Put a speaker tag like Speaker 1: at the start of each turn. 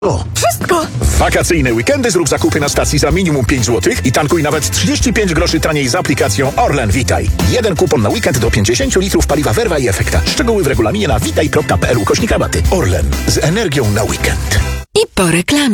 Speaker 1: Wszystko!
Speaker 2: W wakacyjne weekendy zrób zakupy na stacji za minimum 5 zł i tankuj nawet 35 groszy taniej z aplikacją Orlen Witaj. Jeden kupon na weekend do 50 litrów paliwa Verva i Efekta. Szczegóły w regulaminie na witaj.pl/rabaty. Orlen. Z energią na weekend.
Speaker 1: I po reklamie.